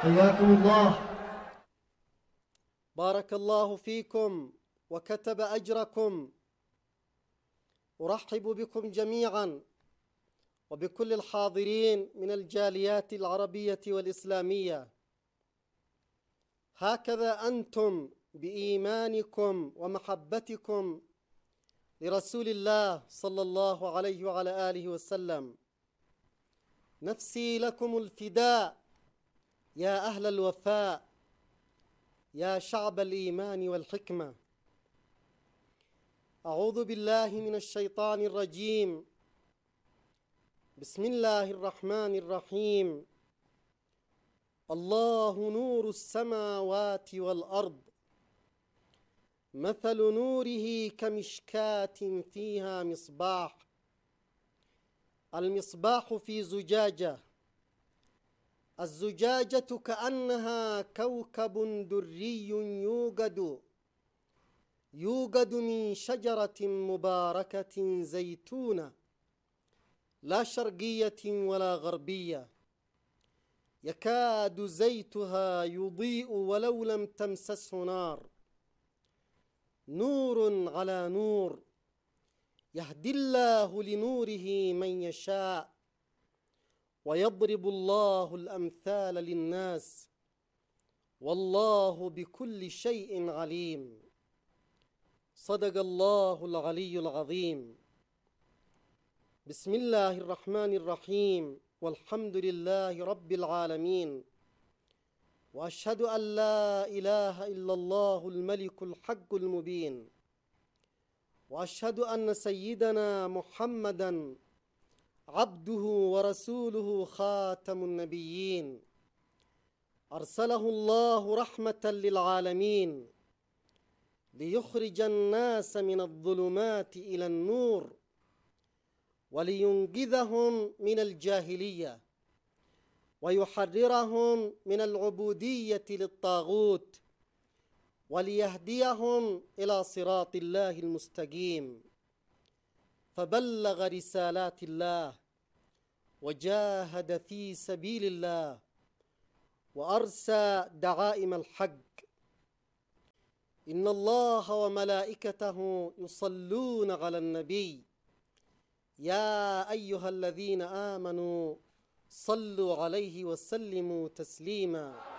حياكم الله. بارك الله فيكم وكتب أجركم. أرحب بكم جميعا وبكل الحاضرين من الجاليات العربية والإسلامية. هكذا أنتم بإيمانكم ومحبتكم لرسول الله صلى الله عليه وعلى آله وسلم. نفسي لكم الفداء يا أهل الوفاء، يا شعب الإيمان والحكمة. أعوذ بالله من الشيطان الرجيم. بسم الله الرحمن الرحيم. الله نور السماوات والأرض، مثل نوره كمشكاة فيها مصباح. المصباح في زجاجة، الزجاجة كأنها كوكب دري يوجد من شجرة مباركة زيتونة لا شرقية ولا غربية، يكاد زيتها يضيء ولو لم تمسسه نار. نور على نور، يهدي الله لنوره من يشاء، ويضرب الله الأمثال للناس، والله بكل شيء عليم. صدق الله العلي العظيم. بسم الله الرحمن الرحيم، والحمد لله رب العالمين، وأشهد أن لا إله إلا الله الملك الحق المبين، وأشهد أن سيدنا محمدًا عبده ورسوله خاتم النبيين، أرسله الله رحمة للعالمين ليخرج الناس من الظلمات إلى النور، ولينقذهم من الجاهلية، ويحررهم من العبودية للطاغوت، وليهديهم إلى صراط الله المستقيم. فبلغ رسالات الله، وجاهد في سبيل الله، وأرسى دعائم الحق. إن الله وملائكته يصلون على النبي، يا أيها الذين آمنوا صلوا عليه وسلموا تسليما.